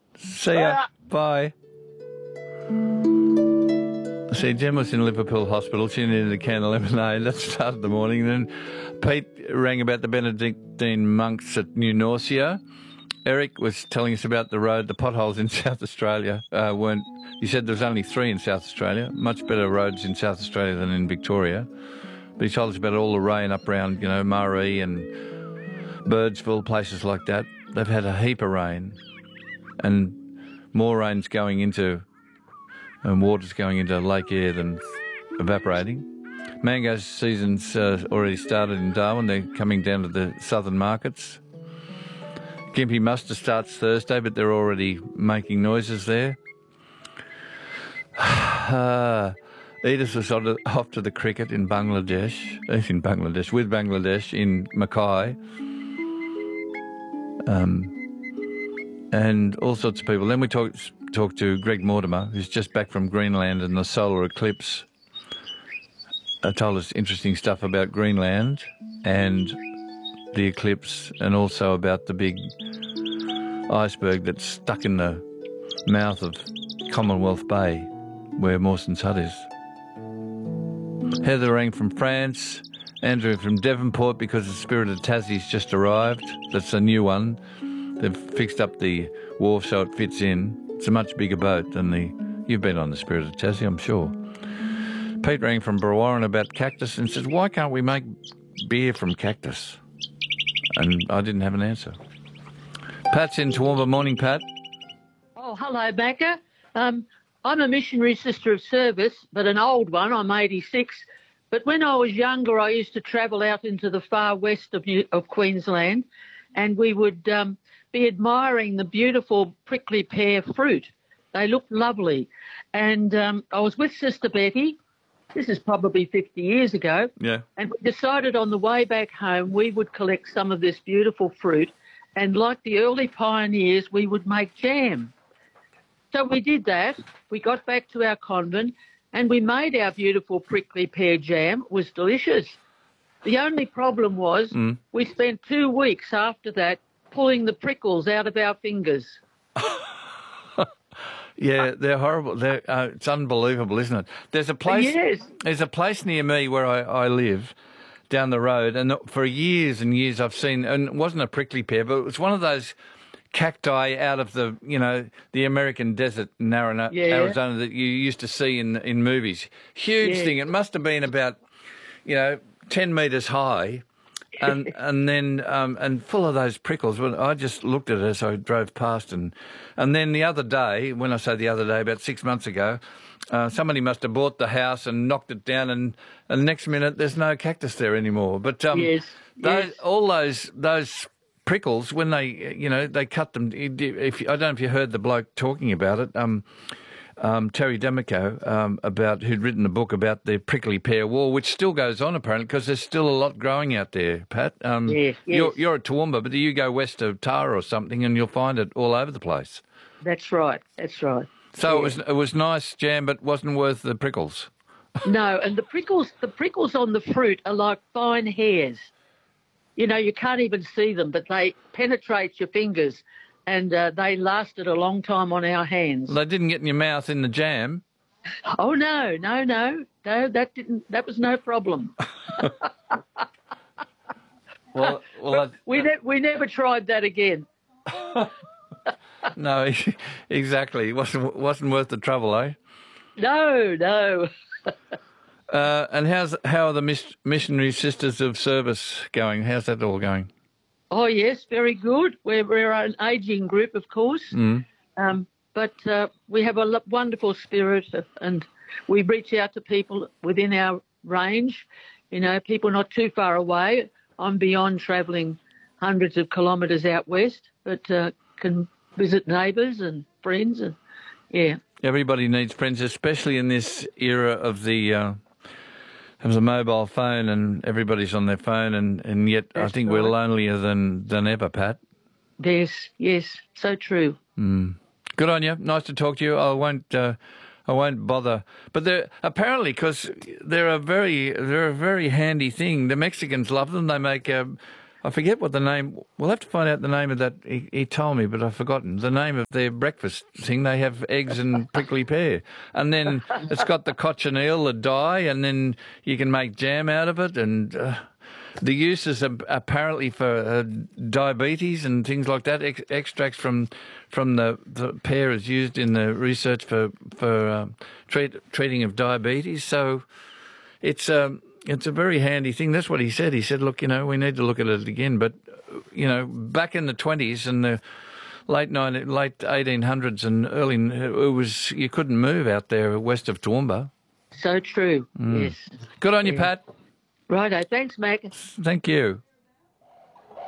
See ya. Bye. See, Jen was in Liverpool Hospital. She needed a can of lemonade. That started the morning. Then Pete rang about the Benedictine monks at New Norcia. Eric was telling us about the road. The potholes in South Australia weren't... He said there was only 3 in South Australia. Much better roads in South Australia than in Victoria. But he told us about all the rain up around, Murray and Birdsville, places like that. They've had a heap of rain. And more rain's going into... and water's going into Lake Eyre than evaporating. Mango season's already started in Darwin. They're coming down to the southern markets. Gympie muster starts Thursday, but they're already making noises there. Edith was off to the cricket in Bangladesh, with Bangladesh in Mackay. And all sorts of people. Then we talked to Greg Mortimer, who's just back from Greenland and the solar eclipse. Told us interesting stuff about Greenland and the eclipse, and also about the big iceberg that's stuck in the mouth of Commonwealth Bay, where Mawson's hut is. Heather rang from France. Andrew from Devonport, because the Spirit of Tassie's just arrived. That's a new one. They've fixed up the wharf so it fits in. It's a much bigger boat than the... You've been on the Spirit of Tassie, I'm sure. Pete rang from Brewarren about cactus and says, why can't we make beer from cactus? And I didn't have an answer. Pat's in Toowoomba. Morning, Pat. Oh, hello, Macca. I'm a missionary sister of service, but an old one. I'm 86. But when I was younger, I used to travel out into the far west of Queensland, and we would be admiring the beautiful prickly pear fruit. They looked lovely. And I was with Sister Betty. This is probably 50 years ago. Yeah. And we decided on the way back home we would collect some of this beautiful fruit, and like the early pioneers, we would make jam. So we did that. We got back to our convent and we made our beautiful prickly pear jam. It was delicious. The only problem was we spent 2 weeks after that pulling the prickles out of our fingers. Yeah, they're horrible. It's unbelievable, isn't it? There's a place. Yes. There's a place near me where I live, down the road, and for years and years I've seen. And it wasn't a prickly pear, but it was one of those cacti out of the the American desert in Arizona that you used to see in movies. Huge thing. It must have been about 10 metres high. And then full of those prickles. Well, I just looked at it as I drove past, and then the other day, when I say the other day, about 6 months ago, somebody must have bought the house and knocked it down, and the next minute there's no cactus there anymore. But all those prickles, when they cut them. I don't know if you heard the bloke talking about it. Terry D'Amico, who'd written a book about the prickly pear war, which still goes on apparently, because there's still a lot growing out there, Pat. Yes. You're at Toowoomba, but you go west of Tara or something and you'll find it all over the place. That's right. So it was nice jam, but wasn't worth the prickles. No, and the prickles on the fruit are like fine hairs. You can't even see them, but they penetrate your fingers. And they lasted a long time on our hands. They didn't get in your mouth in the jam? Oh, no, that didn't. That was no problem. well, we never tried that again. No, exactly. It wasn't worth the trouble, eh? No. And how are the missionary sisters of service going? How's that all going? Oh, yes, very good. We're an ageing group, of course, but we have a wonderful spirit, and we reach out to people within our range, people not too far away. I'm beyond travelling hundreds of kilometres out west, but can visit neighbours and friends, and Everybody needs friends, especially in this era of the mobile phone, and everybody's on their phone, and yet I think we're lonelier than ever, Pat. Yes, so true. Good on you. Nice to talk to you. I won't bother. But they're apparently, because they're a very handy thing. The Mexicans love them. They make I forget what the name. We'll have to find out the name of that. He told me, but I've forgotten the name of their breakfast thing. They have eggs and prickly pear, and then it's got the cochineal, the dye, and then you can make jam out of it. And the uses are apparently for diabetes and things like that. Extracts from the pear is used in the research for treating of diabetes. So it's a very handy thing. That's what he said. He said, look, we need to look at it again. But, back in the 20s and the late 1800s and early, you couldn't move out there west of Toowoomba. So true, yes. Good on you, Pat. Righto. Thanks, Mac. Thank you.